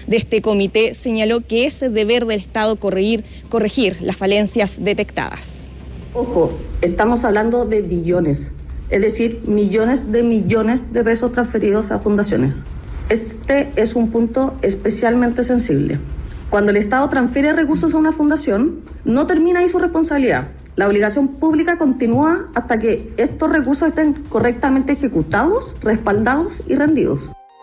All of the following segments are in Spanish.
de este comité señaló que es deber del Estado corregir las falencias detectadas. Ojo, estamos hablando de billones, es decir, millones de pesos transferidos a fundaciones. Este es un punto especialmente sensible. Cuando el Estado transfiere recursos a una fundación, no termina ahí su responsabilidad. La obligación pública continúa hasta que estos recursos estén correctamente ejecutados, respaldados y rendidos.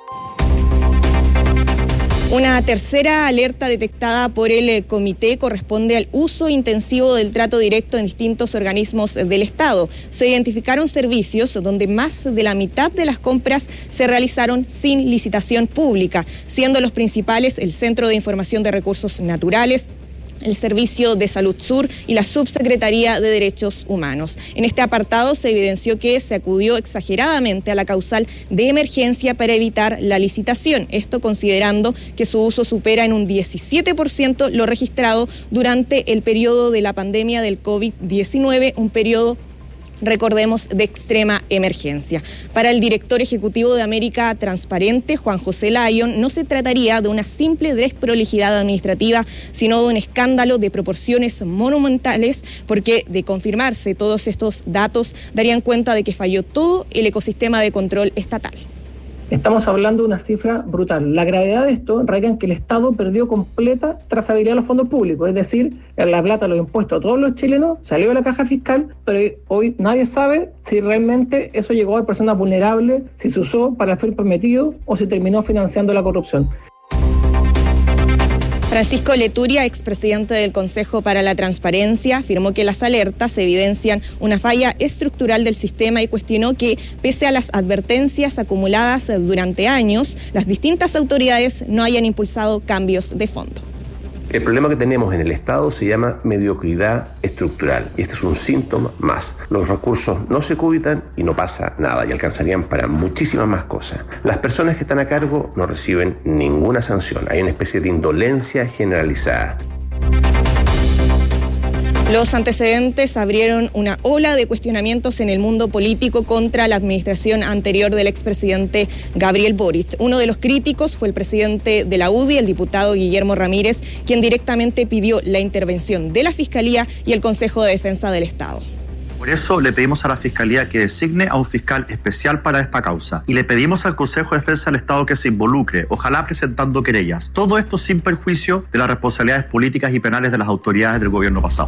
Una tercera alerta detectada por el comité corresponde al uso intensivo del trato directo en distintos organismos del Estado. Se identificaron servicios donde más de la mitad de las compras se realizaron sin licitación pública, siendo los principales el Centro de Información de Recursos Naturales, el Servicio de Salud Sur y la Subsecretaría de Derechos Humanos. En este apartado se evidenció que se acudió exageradamente a la causal de emergencia para evitar la licitación, esto considerando que su uso supera en un 17% lo registrado durante el periodo de la pandemia del COVID-19, un periodo, recordemos, de extrema emergencia. Para el director ejecutivo de América Transparente, Juan José Lyon, no se trataría de una simple desprolijidad administrativa, sino de un escándalo de proporciones monumentales, porque de confirmarse todos estos datos darían cuenta de que falló todo el ecosistema de control estatal. Estamos hablando de una cifra brutal. La gravedad de esto radica en que el Estado perdió completa trazabilidad de los fondos públicos, es decir, la plata, los impuestos a todos los chilenos salió de la caja fiscal, pero hoy nadie sabe si realmente eso llegó a personas vulnerables, si se usó para el fin prometido o si terminó financiando la corrupción. Francisco Leturia, expresidente del Consejo para la Transparencia, afirmó que las alertas evidencian una falla estructural del sistema y cuestionó que, pese a las advertencias acumuladas durante años, las distintas autoridades no hayan impulsado cambios de fondo. El problema que tenemos en el Estado se llama mediocridad estructural y este es un síntoma más. Los recursos no se cuidan y no pasa nada y alcanzarían para muchísimas más cosas. Las personas que están a cargo no reciben ninguna sanción. Hay una especie de indolencia generalizada. Los antecedentes abrieron una ola de cuestionamientos en el mundo político contra la administración anterior del expresidente Gabriel Boric. Uno de los críticos fue el presidente de la UDI, el diputado Guillermo Ramírez, quien directamente pidió la intervención de la Fiscalía y el Consejo de Defensa del Estado. Por eso le pedimos a la Fiscalía que designe a un fiscal especial para esta causa y le pedimos al Consejo de Defensa del Estado que se involucre, ojalá presentando querellas. Todo esto sin perjuicio de las responsabilidades políticas y penales de las autoridades del gobierno pasado.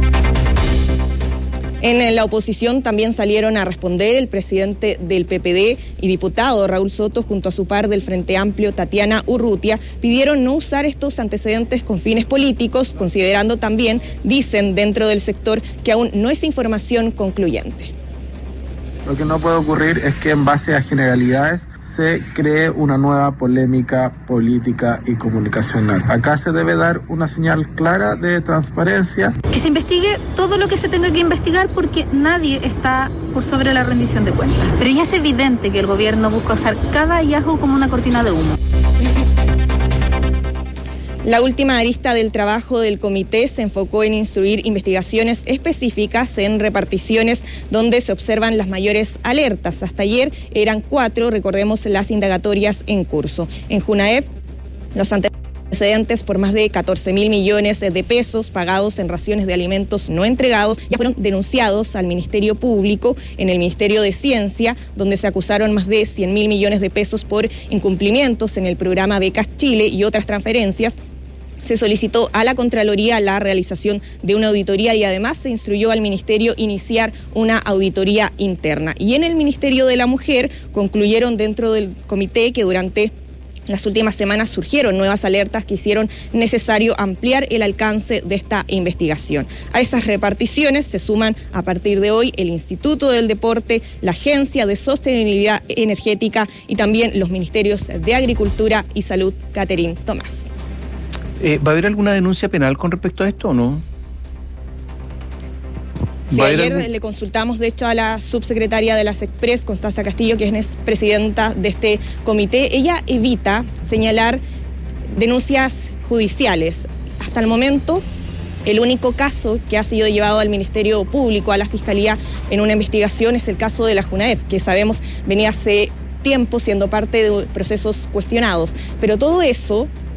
En la oposición también salieron a responder el presidente del PPD y diputado Raúl Soto junto a su par del Frente Amplio, Tatiana Urrutia, pidieron no usar estos antecedentes con fines políticos, considerando también, dicen dentro del sector, que aún no es información concluyente. Lo que no puede ocurrir es que en base a generalidades se cree una nueva polémica política y comunicacional. Acá se debe dar una señal clara de transparencia. Que se investigue todo lo que se tenga que investigar porque nadie está por sobre la rendición de cuentas. Pero ya es evidente que el gobierno busca usar cada hallazgo como una cortina de humo. La última arista del trabajo del comité se enfocó en instruir investigaciones específicas en reparticiones donde se observan las mayores alertas. Hasta ayer eran 4, recordemos las indagatorias en curso. En Junaef, los antecedentes por más de 14.000 millones de pesos pagados en raciones de alimentos no entregados ya fueron denunciados al Ministerio Público en el Ministerio de Ciencia, donde se acusaron más de 100.000 millones de pesos por incumplimientos en el programa Becas Chile y otras transferencias. Se solicitó a la Contraloría la realización de una auditoría y además se instruyó al Ministerio iniciar una auditoría interna. Y en el Ministerio de la Mujer concluyeron dentro del comité que durante las últimas semanas surgieron nuevas alertas que hicieron necesario ampliar el alcance de esta investigación. A esas reparticiones se suman a partir de hoy el Instituto del Deporte, la Agencia de Sostenibilidad Energética y también los Ministerios de Agricultura y Salud. Catherine Tomás. ¿Va a haber alguna denuncia penal con respecto a esto o no? Sí, ayer le consultamos, de hecho, a la subsecretaria de las Express, Constanza Castillo, quien es presidenta de este comité. Ella evita señalar denuncias judiciales. Hasta el momento, el único caso que ha sido llevado al Ministerio Público, a la Fiscalía, en una investigación es el caso de la Junaef, que sabemos venía hace tiempo siendo parte de procesos cuestionados. Pero todo eso